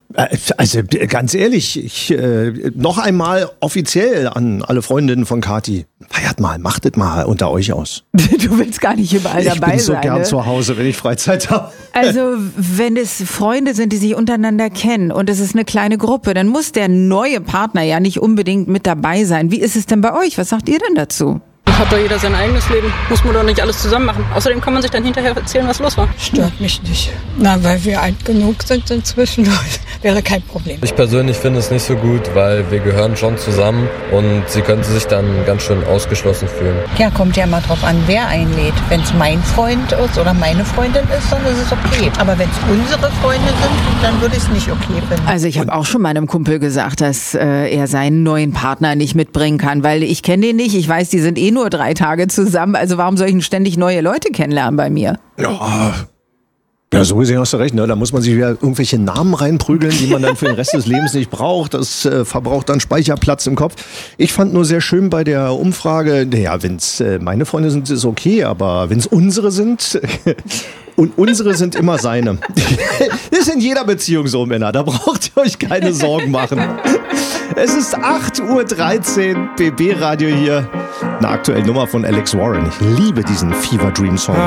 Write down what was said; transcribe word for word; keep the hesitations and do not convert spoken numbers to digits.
Also ganz ehrlich, ich, äh, noch einmal offiziell an alle Freundinnen von Kathi. Feiert mal, machtet mal unter euch aus. Du willst gar nicht überall ich dabei sein. Ich bin so sein, gern ne? zu Hause, wenn ich Freizeit habe. Also wenn es Freunde sind, die sich untereinander kennen und es ist eine kleine Gruppe, dann muss der neue Partner ja nicht unbedingt mit dabei sein. Wie ist es denn bei euch? Was sagt ihr denn dazu? Hat doch jeder sein eigenes Leben. Muss man doch nicht alles zusammen machen. Außerdem kann man sich dann hinterher erzählen, was los war. Stört mich nicht. Na, weil wir alt genug sind inzwischen, wäre kein Problem. Ich persönlich finde es nicht so gut, weil wir gehören schon zusammen und sie könnte sich dann ganz schön ausgeschlossen fühlen. Ja, kommt ja mal drauf an, wer einlädt. Wenn es mein Freund ist oder meine Freundin ist, dann ist es okay. Aber wenn es unsere Freunde sind, dann würde ich es nicht okay finden. Also ich habe auch schon meinem Kumpel gesagt, dass äh, er seinen neuen Partner nicht mitbringen kann, weil ich kenne den nicht. Ich weiß, die sind eh nur drei Tage zusammen. Also warum soll ich denn ständig neue Leute kennenlernen bei mir? Ja, ja, so gesehen hast du recht. Ne? Da muss man sich wieder irgendwelche Namen reinprügeln, die man dann für den Rest des Lebens nicht braucht. Das äh, verbraucht dann Speicherplatz im Kopf. Ich fand nur sehr schön bei der Umfrage, naja, wenn es äh, meine Freunde sind, ist okay, aber wenn es unsere sind... Und unsere sind immer seine. Das ist in jeder Beziehung so, Männer. Da braucht ihr euch keine Sorgen machen. Es ist acht Uhr dreizehn, B B Radio hier. Eine aktuelle Nummer von Alex Warren. Ich liebe diesen Fever Dream Song.